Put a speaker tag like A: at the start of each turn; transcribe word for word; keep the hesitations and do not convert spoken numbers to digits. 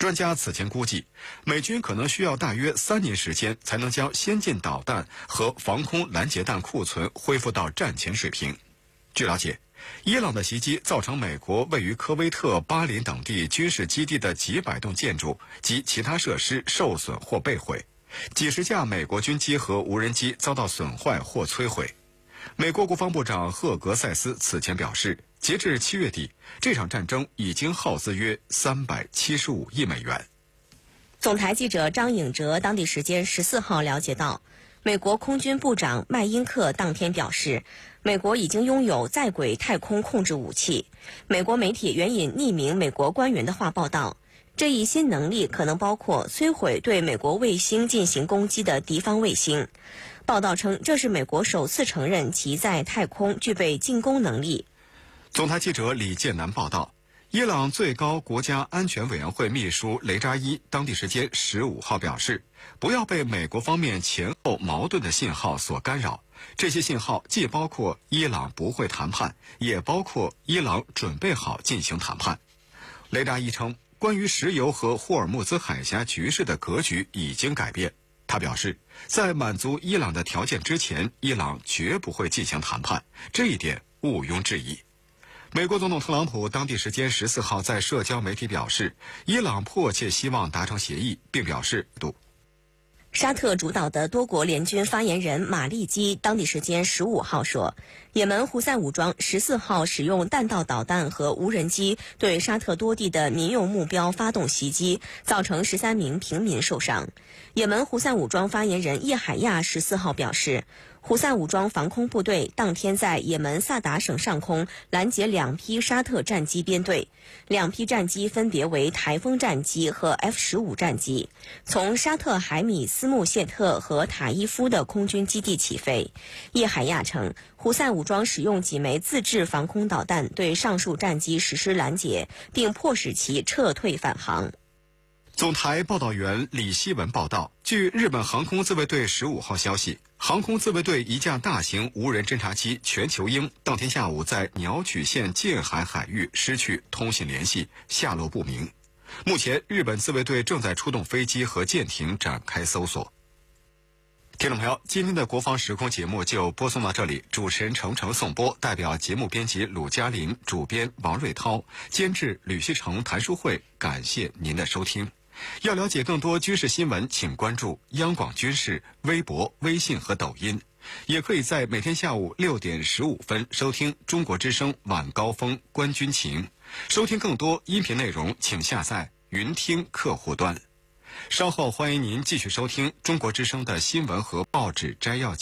A: 专家此前估计，美军可能需要大约三年时间才能将先进导弹和防空拦截弹库存恢复到战前水平。据了解，伊朗的袭击造成美国位于科威特、巴林等地军事基地的几百栋建筑及其他设施受损或被毁，几十架美国军机和无人机遭到损坏或摧毁。美国国防部长赫格塞斯此前表示，截至七月底，这场战争已经耗资约三百七十五亿美元。
B: 总台记者张颖哲当地时间十四号了解到，美国空军部长麦因克当天表示，美国已经拥有在轨太空控制武器。美国媒体援引匿名美国官员的话报道，这一新能力可能包括摧毁对美国卫星进行攻击的敌方卫星。报道称，这是美国首次承认其在太空具备进攻能力。
A: 总台记者李建南报道，伊朗最高国家安全委员会秘书雷扎伊当地时间十五号表示，不要被美国方面前后矛盾的信号所干扰。这些信号既包括伊朗不会谈判，也包括伊朗准备好进行谈判。雷扎伊称，关于石油和霍尔木兹海峡局势的格局已经改变。他表示，在满足伊朗的条件之前，伊朗绝不会进行谈判，这一点毋庸置疑。美国总统特朗普当地时间十四号在社交媒体表示，伊朗迫切希望达成协议，并表示度。
B: 沙特主导的多国联军发言人马利基当地时间十五号说，也门胡塞武装十四号使用弹道导弹和无人机对沙特多地的民用目标发动袭击，造成十三名平民受伤。也门胡塞武装发言人叶海亚十四号表示，胡塞武装防空部队当天在也门萨达省上空拦截两批沙特战机编队，两批战机分别为台风战机和 F 十五 战机，从沙特海米斯穆谢特和塔伊夫的空军基地起飞。叶海亚称，胡塞武装使用几枚自制防空导弹对上述战机实施拦截，并迫使其撤退返航。
A: 总台报道员李希文报道，据日本航空自卫队十五号消息，航空自卫队一架大型无人侦察机全球鹰当天下午在鸟取县近海海域失去通信联系，下落不明。目前，日本自卫队正在出动飞机和舰艇展开搜索。听众朋友，今天的国防时空节目就播送到这里，主持人程程颂播，代表节目编辑鲁嘉林、主编王瑞涛、监制吕锡成、谭淑慧，感谢您的收听。要了解更多军事新闻，请关注央广军事微博、微信和抖音，也可以在每天下午六点十五分收听中国之声晚高峰观军情。收听更多音频内容，请下载云听客户端。稍后欢迎您继续收听中国之声的新闻和报纸摘要节目。